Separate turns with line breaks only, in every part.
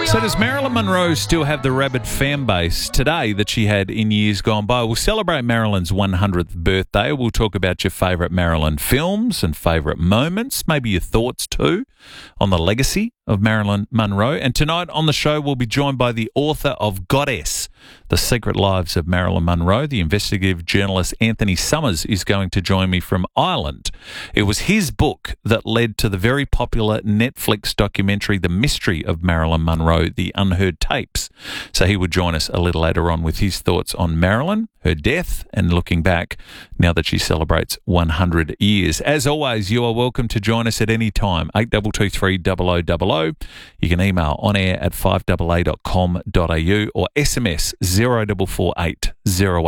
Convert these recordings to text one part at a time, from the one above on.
So does Marilyn Monroe still have the rabid fan base today that she had in years gone by? We'll celebrate Marilyn's 100th birthday. We'll talk about your favourite Marilyn films and favourite moments, maybe your thoughts too on the legacy of Marilyn Monroe. And tonight on the show, we'll be joined by the author of Goddess, The Secret Lives of Marilyn Monroe. The investigative journalist Anthony Summers is going to join me from Ireland. It was his book that led to the very popular Netflix documentary, The Mystery of Marilyn Monroe, The Unheard Tapes. So he would join us a little later on with his thoughts on Marilyn, her death, and looking back now that she celebrates 100 years. As always, you are welcome to join us at any time, 8223 0000. You can email onair@5AA.com.au or SMS 0448 08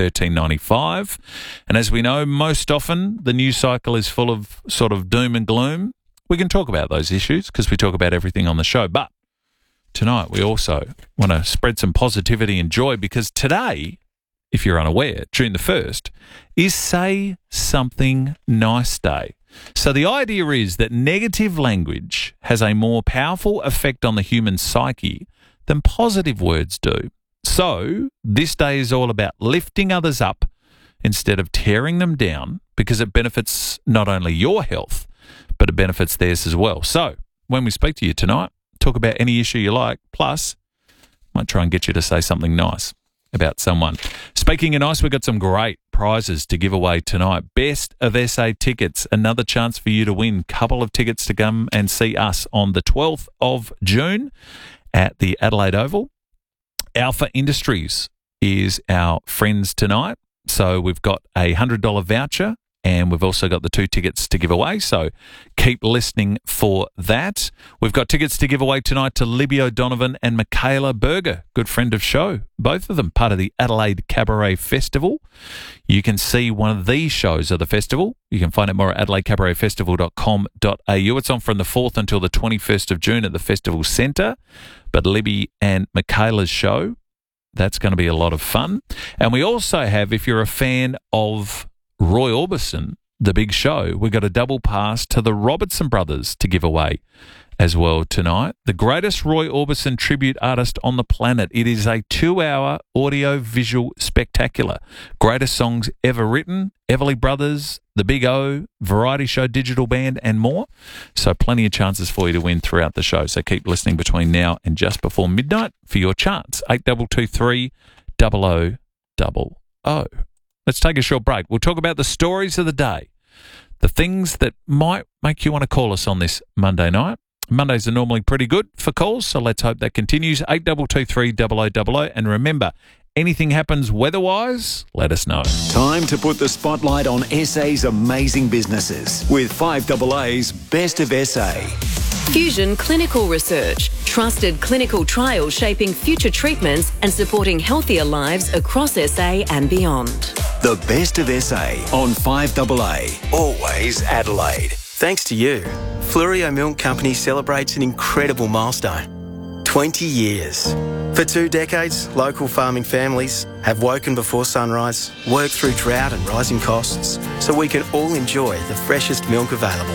1395. And as we know, most often the news cycle is full of sort of doom and gloom. We can talk about those issues because we talk about everything on the show. But tonight we also want to spread some positivity and joy because today, if you're unaware, June the 1st, is Say Something Nice Day. So the idea is that negative language has a more powerful effect on the human psyche than positive words do. So this day is all about lifting others up instead of tearing them down because it benefits not only your health, but it benefits theirs as well. So when we speak to you tonight, talk about any issue you like, plus might try and get you to say something nice about someone. Speaking of nice, we've got some great prizes to give away tonight. Best of SA tickets, another chance for you to win. Couple of tickets to come and see us on the 12th of June at the Adelaide Oval. Alpha Industries is our friends tonight. So we've got a $100 voucher and we've also got the 2 tickets to give away. So keep listening for that. We've got tickets to give away tonight to Libby O'Donovan and Michaela Berger, good friend of show. Both of them part of the Adelaide Cabaret Festival. You can see one of these shows of the festival. You can find out more at adelaidecabaretfestival.com.au. It's on from the 4th until the 21st of June at the Festival Centre. But Libby and Michaela's show, that's going to be a lot of fun. And we also have, if you're a fan of Roy Orbison, The Big Show, we've got a double pass to the Robertson Brothers to give away as well tonight. The greatest Roy Orbison tribute artist on the planet. It is a 2-hour audio-visual spectacular. Greatest songs ever written, Everly Brothers, The Big O, Variety Show Digital Band, and more. So plenty of chances for you to win throughout the show. So keep listening between now and just before midnight for your chance. 8223 0000. Let's take a short break. We'll talk about the stories of the day, the things that might make you want to call us on this Monday night. Mondays are normally pretty good for calls, so let's hope that continues. 8223 0000. And remember, anything happens weather-wise, let us know.
Time to put the spotlight on SA's amazing businesses with 5AA's Best of SA.
Fusion Clinical Research, trusted clinical trials shaping future treatments and supporting healthier lives across SA and beyond.
The Best of SA on 5AA, always Adelaide.
Thanks to you, Fluorio Milk Company celebrates an incredible milestone. 20 years. For 2 decades, local farming families have woken before sunrise, worked through drought and rising costs, so we can all enjoy the freshest milk available.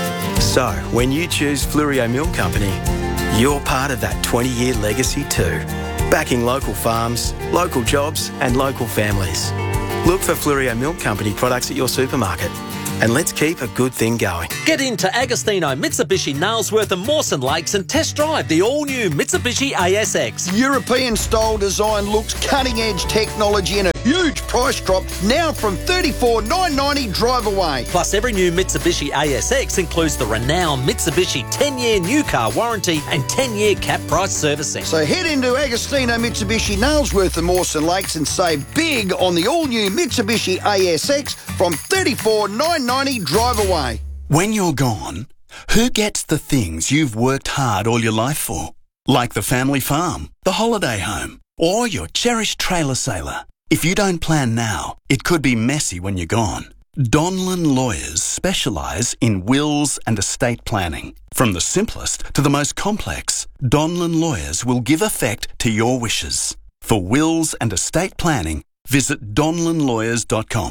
So, when you choose Fluorio Milk Company, you're part of that 20-year legacy too. Backing local farms, local jobs and local families. Look for Fluorio Milk Company products at your supermarket. And let's keep a good thing going.
Get into Agostino, Mitsubishi, Nailsworth and Mawson Lakes and test drive the all-new Mitsubishi ASX.
European-style design looks, cutting-edge technology and a huge price drop now from $34,990 drive away.
Plus, every new Mitsubishi ASX includes the renowned Mitsubishi 10-year new car warranty and 10-year cap price servicing.
So head into Agostino, Mitsubishi, Nailsworth and Mawson Lakes and save big on the all-new Mitsubishi ASX from $34,990 drive away.
When you're gone, who gets the things you've worked hard all your life for? Like the family farm, the holiday home, or your cherished trailer sailor. If you don't plan now, it could be messy when you're gone. Donlan Lawyers specialise in wills and estate planning. From the simplest to the most complex, Donlan Lawyers will give effect to your wishes. For wills and estate planning, visit donlanlawyers.com.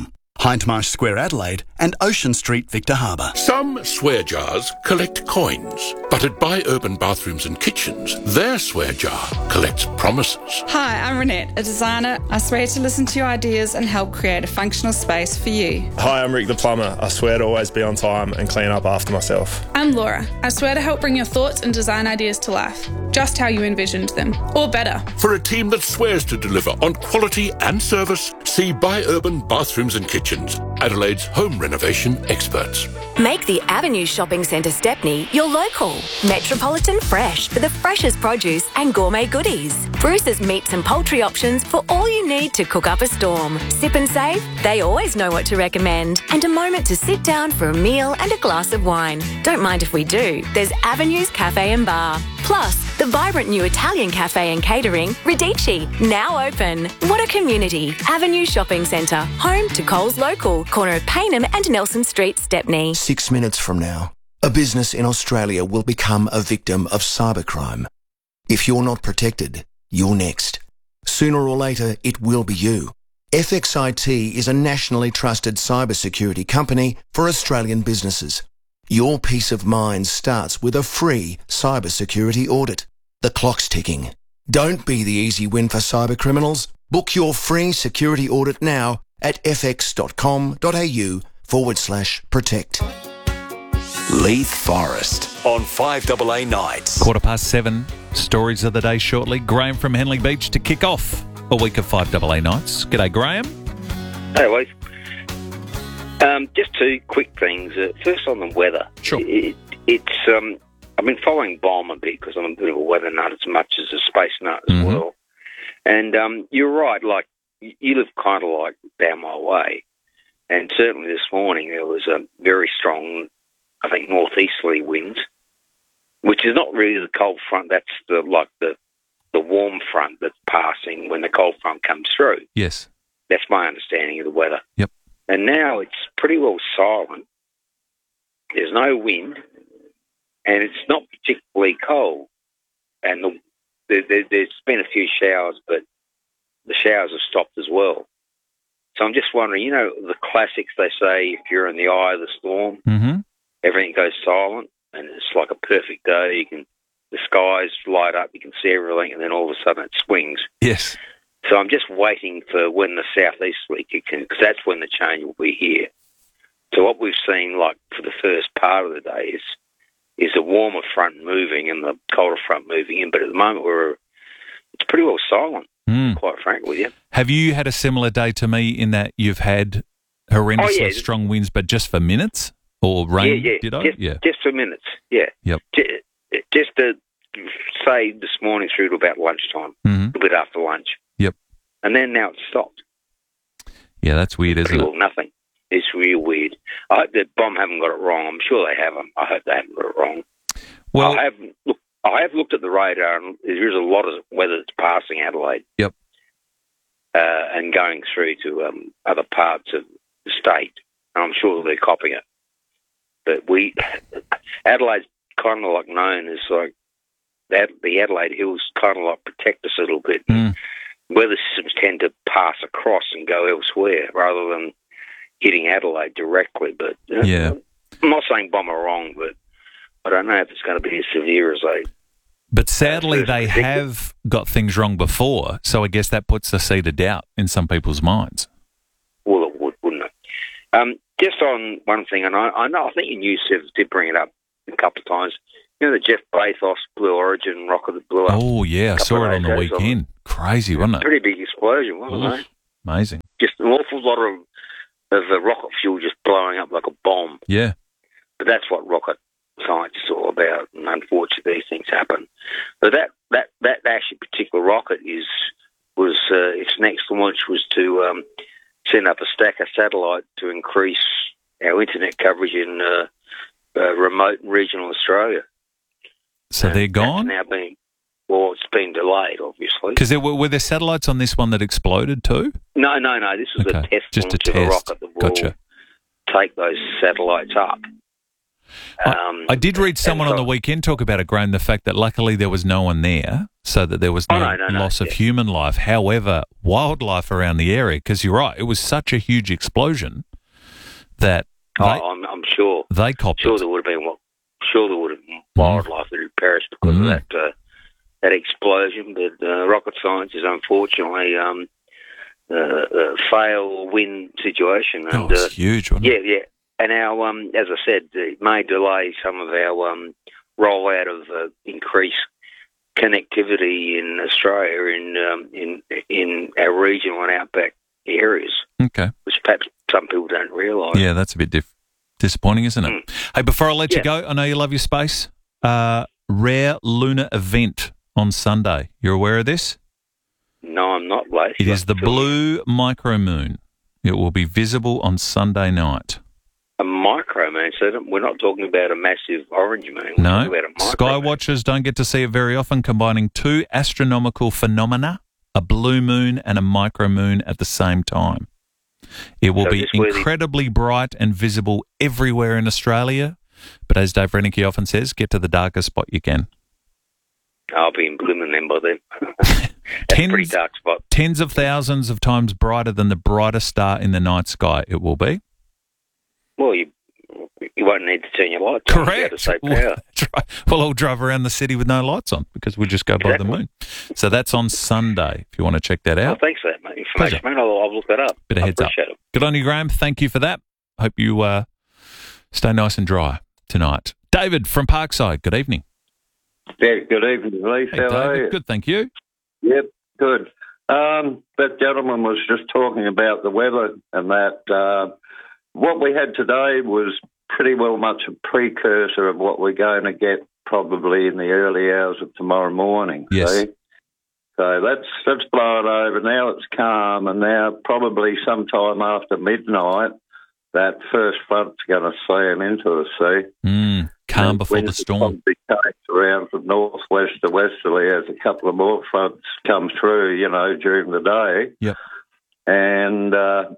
Hindmarsh Square Adelaide and Ocean Street Victor Harbour.
Some swear jars collect coins, but at Buy Urban Bathrooms and Kitchens, their swear jar collects promises.
Hi, I'm Renette, a designer. I swear to listen to your ideas and help create a functional space for you.
Hi, I'm Rick the plumber. I swear to always be on time and clean up after myself.
I'm Laura. I swear to help bring your thoughts and design ideas to life, just how you envisioned them, or better.
For a team that swears to deliver on quality and service, see Buy Urban Bathrooms and Kitchens, Adelaide's home renovation experts.
Make the Avenue Shopping Centre Stepney your local. Metropolitan Fresh for the freshest produce and gourmet goodies. Bruce's meats and poultry options for all you need to cook up a storm. Sip and Save, they always know what to recommend. And a moment to sit down for a meal and a glass of wine. Don't mind if we do. There's Avenue's Cafe and Bar. Plus, the vibrant new Italian cafe and catering, Radici, now open. What a community. Avenue Shopping Centre, home to Coles Local, corner of Paynham and Nelson Street, Stepney.
6 minutes from now, a business in Australia will become a victim of cybercrime. If you're not protected, you're next. Sooner or later, it will be you. FXIT is a nationally trusted cybersecurity company for Australian businesses. Your peace of mind starts with a free cybersecurity audit. The clock's ticking. Don't be the easy win for cybercriminals. Book your free security audit now at fx.com.au/protect.
Leith Forest on 5AA Nights.
7:15. Stories of the day shortly. Graham from Henley Beach to kick off a week of 5AA Nights. G'day, Graham.
Hey, Leith. Just two quick things. First on the weather.
Sure.
I've been following BOM a bit because I'm a bit of a weather nut as much as a space nut as well. And you're right, like, you live kind of like down my way. And certainly this morning there was a very strong, I think, northeasterly wind, which is not really the cold front. That's the warm front that's passing when the cold front comes through.
Yes.
That's my understanding of the weather.
Yep.
And now it's pretty well silent. There's no wind, and it's not particularly cold. And there's been a few showers, but the showers have stopped as well. So I'm just wondering, you know, the classics, they say if you're in the eye of the storm, everything goes silent, and it's like a perfect day. The skies light up, you can see everything, and then all of a sudden it swings.
Yes.
So I'm just waiting for when the southeasterly kicks in, because that's when the change will be here. So what we've seen, like, for the first part of the day is a warmer front moving and the colder front moving in. But at the moment, it's pretty well silent, quite frankly with you.
Have you had a similar day to me in that you've had horrendously strong winds, but just for minutes? Or rain, did I?
Just for minutes, yeah.
Yep.
Just to say this morning through to about lunchtime, a bit after lunch.
Yep.
And then now it's stopped.
Yeah, that's weird, isn't it?
Well, nothing. It's real weird. I hope that BOM haven't got it wrong. I'm sure they haven't. I hope they haven't got it wrong. Well, I have looked at the radar, and there is a lot of weather that's passing Adelaide.
Yep.
And going through to other parts of the state. And I'm sure they're copying it. But Adelaide's kind of like known as like the Adelaide Hills kind of like protect us a little bit. Weather systems tend to pass across and go elsewhere rather than hitting Adelaide directly. But I'm not saying BOM are wrong, but I don't know if it's going to be as severe as they.
But sadly, they have got things wrong before, so I guess that puts the seed of doubt in some people's minds.
Well, it would, wouldn't it? Just on one thing, and I know I think your news service did bring it up a couple of times. You know the Jeff Bezos Blue Origin rocket that blew up?
Oh, yeah, I saw it on the weekend. Crazy, wasn't it?
Pretty big explosion, wasn't it?
Amazing.
Just an awful lot of the rocket fuel just blowing up like a bomb.
Yeah.
But that's what rocket science is all about, and unfortunately these things happen. But that actually particular rocket was its next launch was to send up a stack of satellites to increase our internet coverage in remote and regional Australia.
So they're gone?
That's now it's been delayed, obviously.
Because were there satellites on this one that exploded too?
No. This was a test
just
launch
a
of a rocket that will take those satellites up.
I did read someone on the weekend talk about it, Graham, the fact that luckily there was no one there, so that there was no loss of human life. However, wildlife around the area, because you're right, it was such a huge explosion. that
I'm sure.
They copped
Sure
it.
there would have been wildlife that had perished because of that explosion. But rocket science is unfortunately a fail-win situation. And,
it's huge, wasn't it?
Yeah. And our, as I said, it may delay some of our rollout of increased connectivity in Australia in our regional and outback areas.
Okay.
Which perhaps some people don't realise.
Yeah, that's a bit disappointing, isn't it? Hey, before I let you go, I know you love your space. Rare lunar event on Sunday. You're aware of this?
No, I'm not, Lace.
It is the blue micromoon. It will be visible on Sunday night.
A micromoon, so we're not talking about a massive orange moon. We're
No,
talking about a
sky watchers don't get to see it very often, combining two astronomical phenomena, a blue moon and a micromoon at the same time. It will be incredibly bright and visible everywhere in Australia, but as Dave Renicky often says, get to the darkest spot you can.
I'll be in Blooming then by then. That's a pretty dark spot.
Tens of thousands of times brighter than the brightest star in the night sky it will be.
Well, you won't need to turn your lights on.
Correct.
To save power.
Well, I'll drive around the city with no lights on because we'll just go by the moon. So that's on Sunday, if you want to check that out.
Oh, thanks for that, mate. Information, mate. I'll look that up.
Bit of heads up.
It.
Good on you, Graham. Thank you for that. Hope you stay nice and dry tonight. David from Parkside, good evening.
Yeah, good evening, Lee.
Hey,
How
David.
are you?
Good, thank you.
Yep, good. That gentleman was just talking about the weather and that what we had today was pretty well much a precursor of what we're going to get probably in the early hours of tomorrow morning.
Yes.
See? So that's blown over. Now it's calm, and now probably sometime after midnight, that first front's going to slam into us, see?
Calm before the storm.
Probably takes around from northwest to westerly as a couple of more fronts come through, during the day.
Yep.
And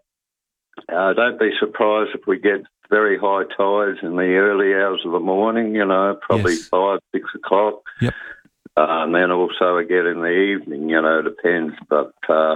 don't be surprised if we get very high tides in the early hours of the morning, probably 5, 6 o'clock.
Yep.
And then also again in the evening, depends. But,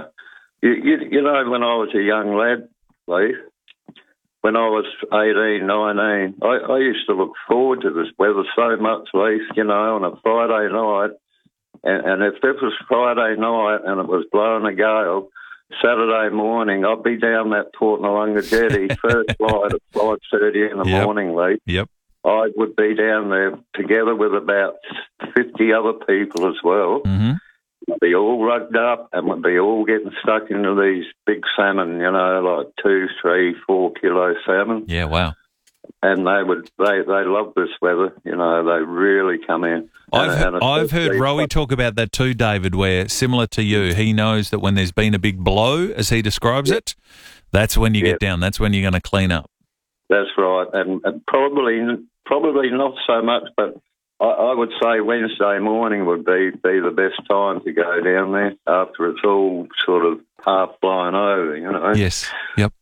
when I was a young lad, Lee, when I was 18, 19, I used to look forward to this weather so much, Lee, on a Friday night. And if it was Friday night and it was blowing a gale, Saturday morning, I'd be down that Port Noarlunga jetty, first flight at 5:30 in the morning, Lee.
Yep.
I would be down there together with about 50 other people as well.
Mm-hmm.
We'd be all rugged up and we'd be all getting stuck into these big salmon, like 2, 3, 4 kilo salmon.
Yeah, wow.
And they love this weather, they really come in.
I've heard Rowie talk about that too, David, where similar to you, he knows that when there's been a big blow, as he describes it, that's when you get down. That's when you're going to clean up.
That's right. And probably not so much, but I would say Wednesday morning would be the best time to go down there after it's all sort of half blown over,
Yes. Yep.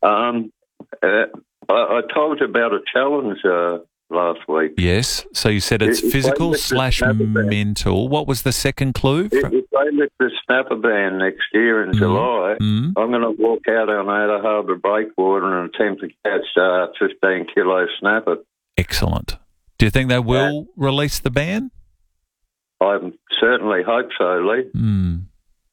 I told you about a challenge last week.
Yes. So you said it's physical / mental. What was the second clue?
If they lift the snapper ban next year in July, I'm going to walk out on Ada Harbour breakwater and attempt to catch 15-kilo snapper.
Excellent. Do you think they will release the ban?
I certainly hope so, Lee.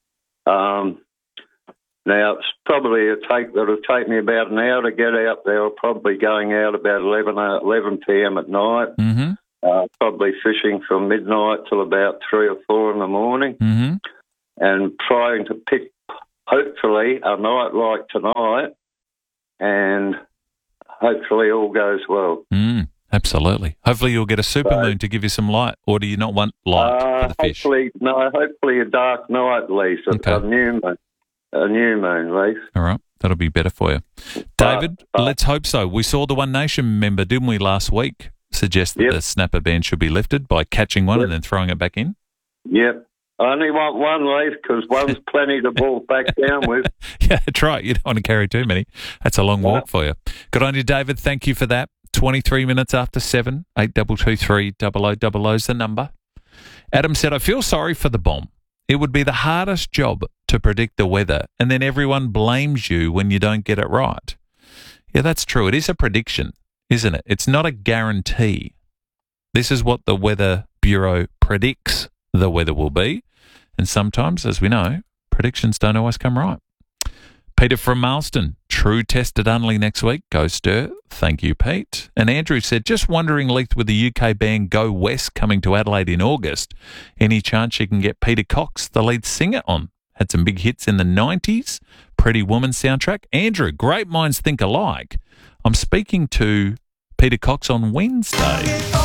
Now, it's probably it'll take me about an hour to get out there. I'll probably going out about 11 p.m. at night.
Mm-hmm.
Probably fishing from midnight till about 3 or 4 in the morning.
Mm-hmm.
And trying to pick, hopefully, a night like tonight, and hopefully all goes well.
Absolutely. Hopefully you'll get a supermoon to give you some light, or do you not want light for the fish?
Hopefully a dark night, Lisa. Okay. A new moon, Lee.
All right. That'll be better for you. David, let's hope so. We saw the One Nation member, didn't we, last week, suggest that the snapper ban should be lifted by catching one and then throwing it back in?
Yep. I only want one, Lee, because one's plenty to ball back down with.
Yeah, that's right. You don't want to carry too many. That's a long walk for you. Good on you, David. Thank you for that. 23 minutes after 7, 8223 0000 is the number. Adam said, I feel sorry for the bomb. It would be the hardest job to predict the weather, and then everyone blames you when you don't get it right. Yeah, that's true. It is a prediction, isn't it? It's not a guarantee. This is what the Weather Bureau predicts the weather will be. And sometimes, as we know, predictions don't always come right. Peter from Marston, true test at Unley next week. Go Stir. Thank you, Pete. And Andrew said, just wondering, Leith, with the UK band Go West coming to Adelaide in August, any chance you can get Peter Cox, the lead singer, on? Had some big hits in the 90s. Pretty Woman soundtrack. Andrew, great minds think alike. I'm speaking to Peter Cox on Wednesday.